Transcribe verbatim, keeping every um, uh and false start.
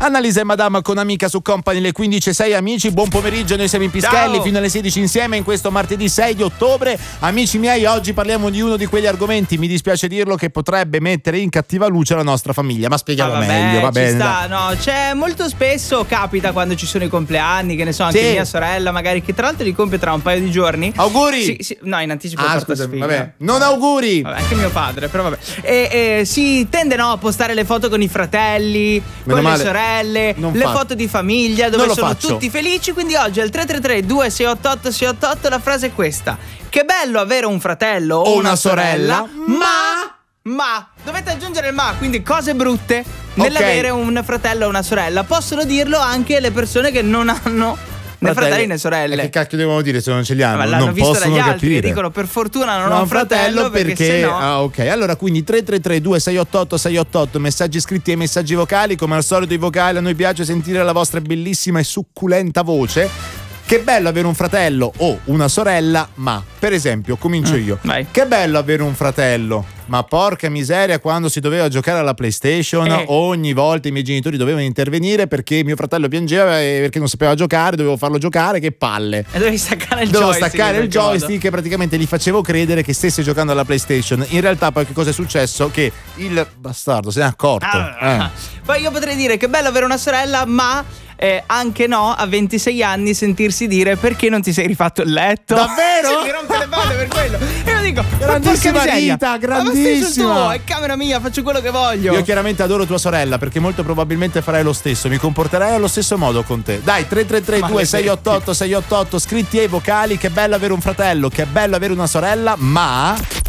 Annalisa e Madama con Amica su Company, le quindici e sei. Amici, buon pomeriggio, noi siamo in Pischelli. Ciao. Fino alle sedici insieme in questo martedì sei di ottobre. Amici miei, oggi parliamo di uno di quegli argomenti, mi dispiace dirlo, che potrebbe mettere in cattiva luce la nostra famiglia, ma spieghiamo ah, vabbè, meglio, va bene. Ci sta, no, c'è molto spesso, capita quando ci sono i compleanni, che ne so, anche sì. mia sorella magari, che tra l'altro li compie tra un paio di giorni. Auguri! Sì, sì, no, in anticipo ah, porta scusa, sfiga. Vabbè. Non auguri! Vabbè, anche mio padre, però vabbè. E, e si tende no, a postare le foto con i fratelli, Meno con male. le sorelle, non le fa. foto di famiglia dove sono faccio. tutti felici. Quindi oggi al tre tre tre due sei otto otto sei otto otto la frase è questa: che bello avere un fratello o, o una, una sorella, sorella, ma ma dovete aggiungere il ma, quindi cose brutte nell'avere okay. un fratello o una sorella. Possono dirlo anche le persone che non hanno né fratelli né sorelle. E che cacchio devono dire se non ce li hanno? Ma l'hanno non visto possono dagli altri capire. e dicono per fortuna non, non ho un fratello, fratello perché, perché sennò... Ah, ok. Allora quindi tre tre tre due sei otto otto sei otto otto, messaggi scritti e messaggi vocali. Come al solito i vocali, a noi piace sentire la vostra bellissima e succulenta voce. Che bello avere un fratello o una sorella, ma per esempio comincio io. Mm, vai. Che bello avere un fratello, ma porca miseria, quando si doveva giocare alla PlayStation eh. ogni volta i miei genitori dovevano intervenire perché mio fratello piangeva e perché non sapeva giocare, dovevo farlo giocare, che palle. E dovevi staccare il Dovevo joystick. staccare il joystick e praticamente gli facevo credere che stesse giocando alla PlayStation. In realtà poi che cosa è successo? Che il bastardo se ne è accorto. Ah, eh. Poi io potrei dire che bello avere una sorella, ma Eh, anche no, a ventisei anni sentirsi dire perché non ti sei rifatto il letto. Davvero? Sì, mi rompe le balle per quello. E io dico, grandissima Rita, grandissima. Ma è camera mia, faccio quello che voglio. Io chiaramente adoro tua sorella, perché molto probabilmente farai lo stesso, mi comporterai allo stesso modo con te. Dai, tre tre tre due sei otto otto sei otto otto, scritti e vocali. Che bello avere un fratello, che bello avere una sorella, ma